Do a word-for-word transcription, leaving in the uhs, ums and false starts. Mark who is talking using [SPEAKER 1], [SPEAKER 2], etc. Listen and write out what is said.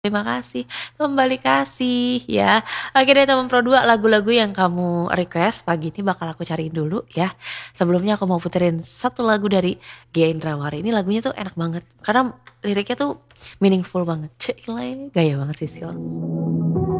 [SPEAKER 1] Terima kasih, kembali kasih ya. Oke deh teman Pro dua, lagu-lagu yang kamu request pagi ini bakal aku cariin dulu ya. Sebelumnya aku mau puterin satu lagu dari Gia Indrawari. Ini lagunya tuh enak banget karena liriknya tuh meaningful banget. Cile, gaya banget sih Sil.